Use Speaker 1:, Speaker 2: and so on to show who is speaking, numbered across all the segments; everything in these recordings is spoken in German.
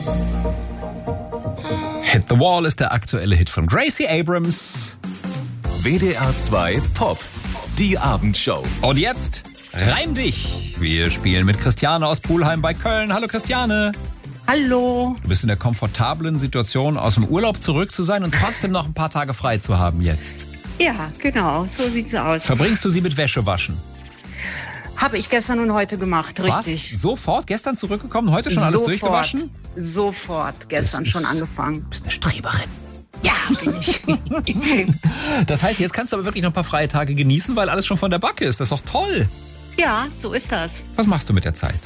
Speaker 1: Hit the Wall ist der aktuelle Hit von Gracie Abrams.
Speaker 2: WDR 2 Pop, die Abendshow.
Speaker 1: Und jetzt reim dich. Wir spielen mit Christiane aus Pulheim bei Köln. Hallo Christiane.
Speaker 3: Hallo.
Speaker 1: Du bist in der komfortablen Situation, aus dem Urlaub zurück zu sein und trotzdem noch ein paar Tage frei zu haben jetzt.
Speaker 3: Ja, genau, so sieht's aus.
Speaker 1: Verbringst du sie mit Wäschewaschen?
Speaker 3: Habe ich gestern und heute gemacht, richtig.
Speaker 1: Was? Sofort? Gestern zurückgekommen? Heute schon alles durchgewaschen?
Speaker 3: Sofort, gestern schon angefangen.
Speaker 1: Du bist eine Streberin.
Speaker 3: Ja, bin ich.
Speaker 1: Das heißt, jetzt kannst du aber wirklich noch ein paar freie Tage genießen, weil alles schon von der Backe ist. Das ist doch toll.
Speaker 3: Ja, so ist das.
Speaker 1: Was machst du mit der Zeit?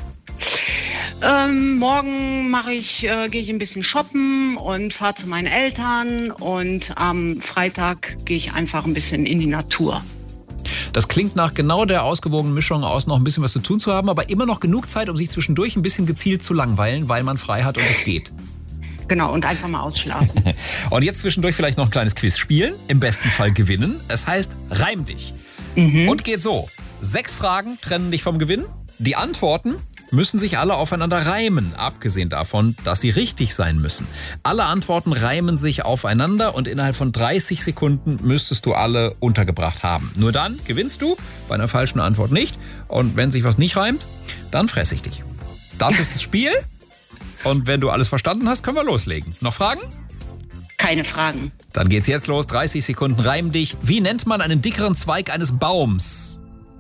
Speaker 3: Morgen gehe ich ein bisschen shoppen und fahre zu meinen Eltern. Und am Freitag gehe ich einfach ein bisschen in die Natur.
Speaker 1: Das klingt nach genau der ausgewogenen Mischung aus, noch ein bisschen was zu tun zu haben, aber immer noch genug Zeit, um sich zwischendurch ein bisschen gezielt zu langweilen, weil man frei hat und es geht.
Speaker 3: Genau, und einfach mal ausschlafen.
Speaker 1: Und jetzt zwischendurch vielleicht noch ein kleines Quiz spielen, im besten Fall gewinnen. Es heißt, reim dich. Und geht so. 6 Fragen trennen dich vom Gewinn. Die Antworten müssen sich alle aufeinander reimen, abgesehen davon, dass sie richtig sein müssen. Alle Antworten reimen sich aufeinander und innerhalb von 30 Sekunden müsstest du alle untergebracht haben. Nur dann gewinnst du, bei einer falschen Antwort nicht. Und wenn sich was nicht reimt, dann fresse ich dich. Das ist das Spiel. Und wenn du alles verstanden hast, können wir loslegen. Noch Fragen?
Speaker 3: Keine Fragen.
Speaker 1: Dann geht's jetzt los. 30 Sekunden, reim dich. Wie nennt man einen dickeren Zweig eines Baums?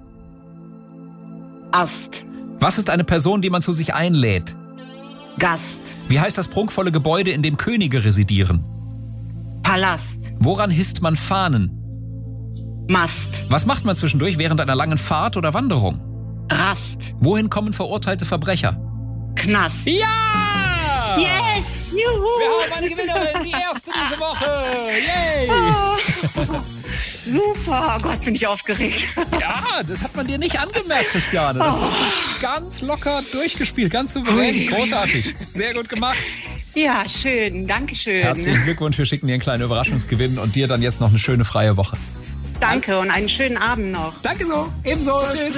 Speaker 3: Ast.
Speaker 1: Was ist eine Person, die man zu sich einlädt?
Speaker 3: Gast.
Speaker 1: Wie heißt das prunkvolle Gebäude, in dem Könige residieren?
Speaker 3: Palast.
Speaker 1: Woran hisst man Fahnen?
Speaker 3: Mast.
Speaker 1: Was macht man zwischendurch während einer langen Fahrt oder Wanderung?
Speaker 3: Rast.
Speaker 1: Wohin kommen verurteilte Verbrecher?
Speaker 3: Knast.
Speaker 1: Ja!
Speaker 3: Yes! Juhu!
Speaker 1: Wir haben eine Gewinnerin, die erste diese Woche. Yay!
Speaker 3: Oh, super! Oh Gott, bin ich aufgeregt.
Speaker 1: Ja, das hat man dir nicht angemerkt, Christiane. Das hast du ganz locker durchgespielt, ganz souverän, großartig. Sehr gut gemacht.
Speaker 3: Ja, schön. Dankeschön.
Speaker 1: Herzlichen Glückwunsch, wir schicken dir einen kleinen Überraschungsgewinn und dir dann jetzt noch eine schöne freie Woche.
Speaker 3: Danke und einen schönen Abend noch.
Speaker 1: Danke so, ebenso. Tschüss.